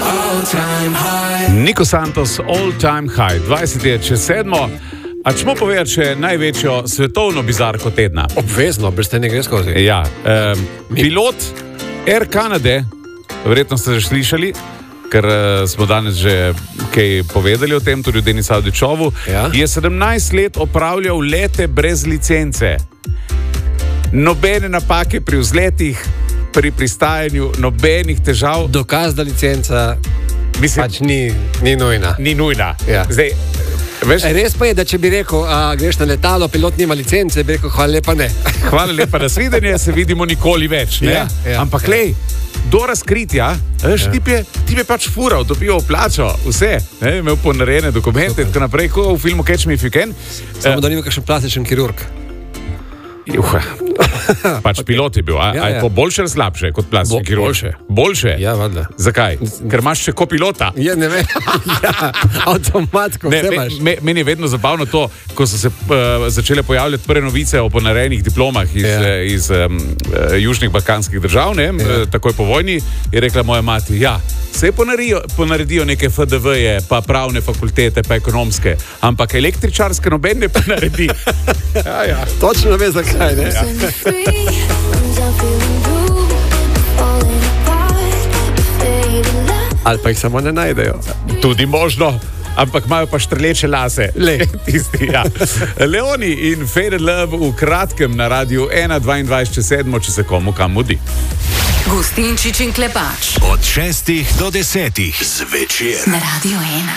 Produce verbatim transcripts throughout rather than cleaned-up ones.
Nico Santos, All Time High, dvajset je čez sedmo. A čemo povedati še največjo svetovno bizarko tedna? Obvezno, brez te ne gre skozi. Ja, eh, pilot Air Canade, verjetno ste že slišali, ker eh, smo danes že kaj povedali o tem, tudi o Denis Avdićovu, ja? Je sedemnajst let opravljal lete brez licence. Nobene napake pri vzletih, pri pristajanju, nobenih težav. Dokaz, da licenca Mislim, pač ni, ni nujna. Ni nujna. Ja. Zdaj, veš, res pa je, da če bi rekel, a, greš na letalo, pilot nima licence, bi rekel, hvala lepa ne. Hvala lepa, nasvidenje, se vidimo nikoli več. Ne? Ja, ja, Ampak ja. lej, do razkritja, veš, ja. tip, je, tip je pač fural, dobival plačo, vse, ne? Imel ponarejene dokumente, tako naprej, kot v filmu Catch Me If You Can. Samo uh, da nima kakšen plastičen kirurg. Juh, pač pilot je bil, a, ja, a je ja. to boljše ali slabše kot plastični Bo, kirurg? Boljše. Boljše? Ja, vadla. Zakaj? Ker imaš še kopilota. Ja, ne vem. Ja, avtomatsko ne, vse me, imaš. Me, meni je vedno zabavno to, ko so se uh, začele pojavljati prve novice o ponarejenih diplomah iz, ja. iz um, uh, južnih balkanskih držav, ne, ja. takoj po vojni, je rekla moja mati, ja, se ponaredijo neke F D V-je, pa pravne fakultete, pa ekonomske, ampak električarske noben ne ponaredi. ja, ja. Točno ve, zakaj, ne? Ja. Ali pa jih samo ne najdejo. Tudi možno, ampak imajo pa štrleče lase. Le. Tisti, ja. Leoni in Fade in Love v kratkem na radiju ena dvaindvajset čez sedmo, če se komu kam mudi. Gustinčič in Klepač. Od šestih do desetih zvečer. Na radiju ena.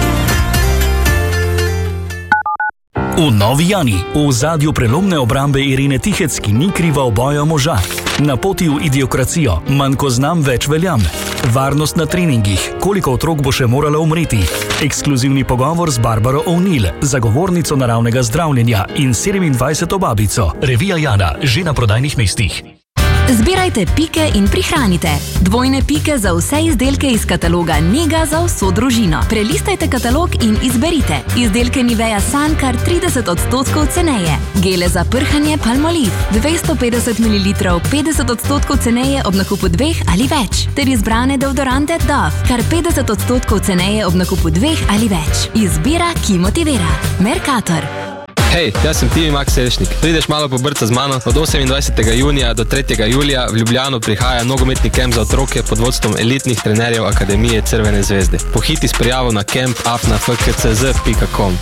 V Novi Jani, v ozadju prelomne obrambe Irine Tihec, ki ni kriva oboja moža. Na poti v idiokracijo, manj ko znam, več veljam. Varnost na treningih, koliko otrok bo še moralo umreti. Ekskluzivni pogovor z Barbaro O'Neill, zagovornico naravnega zdravljenja in sedemindvajseto babico. Revija Jana, že na prodajnih mestih. Zbirajte pike in prihranite. Dvojne pike za vse izdelke iz kataloga Nega za vso družino. Prelistajte katalog in izberite. Izdelke Nivea Sun kar trideset odstotkov ceneje. Gele za prhanje Palmolive dvesto petdeset mililitrov petdeset odstotkov ceneje ob nakupu dveh ali več. Ter izbrane deodorante Dove kar petdeset odstotkov ceneje ob nakupu dveh ali več. Izbira, ki motivira. Mercator. Hej, jaz sem Tivi Max Selšnik. Prideš malo pobrca z mano. Od osemindvajsetega junija do tretjega julija v Ljubljano prihaja nogometni kemp za otroke pod vodstvom elitnih trenerjev Akademije Crvene zvezde. Pohiti s prijavo na kemp afna f k c z pika com.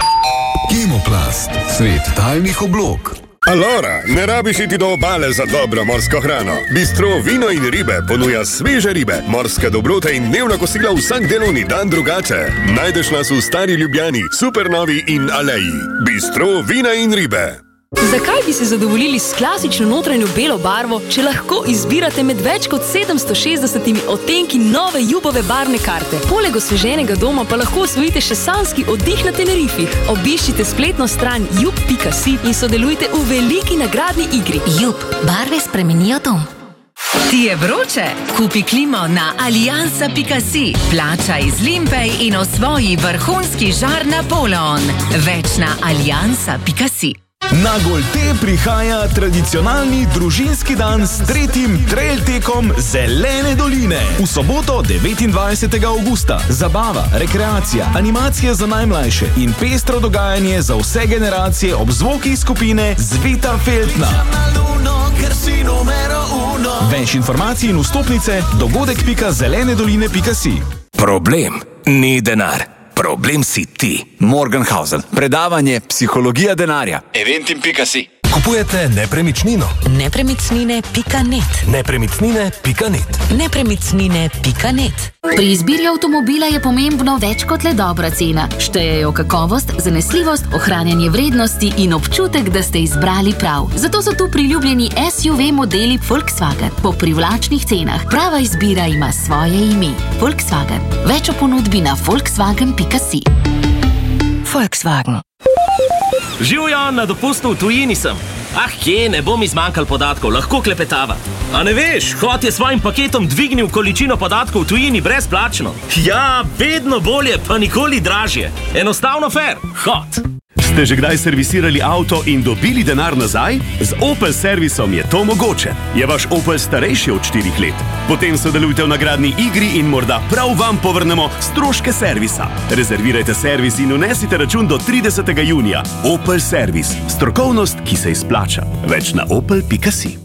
Kemoplast, svet tajnih oblog. Alora, ne rabiš iti do obale za dobro morsko hrano. Bistro Vino in ribe ponuja sveže ribe, morske dobrote in dnevna kosila vsak delovni dan drugače. Najdeš nas v Stari Ljubljani, Supernovi in Aleji. Bistro Vina in ribe. Zakaj bi se zadovoljili s klasično notranjo belo barvo, če lahko izbirate med več kot sedemsto šestdesetimi odtenki nove Jubove barvne karte? Poleg osveženega doma pa lahko osvojite še sanjski oddih na Tenerifih. Obiščite spletno stran jub pika si in sodelujte v veliki nagradni igri. Jub, barve spremenijo dom. Ti je vroče? Kupi klimo na aliansa pika si. Plačaj z Limpej in osvoji vrhunski žar Napoleon. Več na aliansa pika si. Na Golte prihaja tradicionalni družinski dan s tretjim trail tekom Zelene doline. V soboto devetindvajsetega avgusta. Zabava, rekreacija, animacije za najmlajše in pestro dogajanje za vse generacije ob zvokih skupine Zveta Feltna. Več informacij in vstopnice dogodek pika zelene doline pika si. Problem ni denar. Problem si ti. Morgenhausen. Predavanje Psihologija denarja. Eventim pika si. Kupujete nepremičnino. Nepremičnine pika net. Nepremičnine pika net. Nepremičnine pika net. Pri izbiri avtomobila je pomembno več kot le dobra cena. Štejejo kakovost, zanesljivost, ohranjanje vrednosti in občutek, da ste izbrali prav. Zato so tu priljubljeni S U V modeli Volkswagen po privlačnih cenah. Prava izbira ima svoje ime. Volkswagen. Več o ponudbi na volkswagen pika si. Volkswagen. Živjo, na dopustu v tujini sem. Ah, kje, ne bom izmanjkal podatkov, lahko klepetava. A ne veš, Hot je svojim paketom dvignil količino podatkov v tujini brezplačno. Ja, vedno bolje, pa nikoli dražje. Enostavno fair. Hot. Ste že kdaj servisirali avto in dobili denar nazaj? Z Opel servisom je to mogoče. Je vaš Opel starejši od štirih let? Potem sodelujte v nagradni igri in morda prav vam povrnemo stroške servisa. Rezervirajte servis in unesite račun do tridesetega junija. Opel servis. Strokovnost, ki se izplača. Več na opel pika si.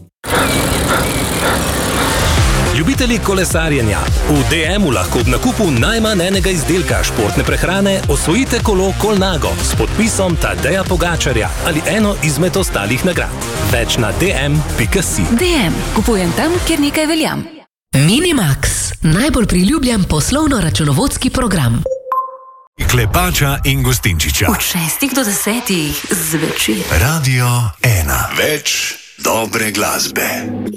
Ljubitelji kolesarjenja. V D M-u lahko ob nakupu najmanj enega izdelka športne prehrane osvojite kolo Colnago s podpisom Tadeja Pogačarja ali eno izmed ostalih nagrad. Več na d m pika si. D M. Kupujem tam, kjer nekaj veljam. Minimax. Najbolj priljubljen poslovno-računovodski program. Klepača in Gostinčiča. Od šestih do desetih zvečer. Radio ena. Več dobre glasbe.